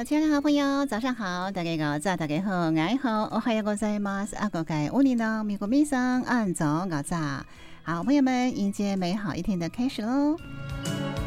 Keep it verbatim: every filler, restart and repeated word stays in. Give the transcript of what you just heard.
亲爱的好朋友，早上好，大家好，早大家好，爱好，おはようございます。阿哥盖乌尼呢，米国米桑，安早早早。好，朋友们，迎接美好一天的开始喽！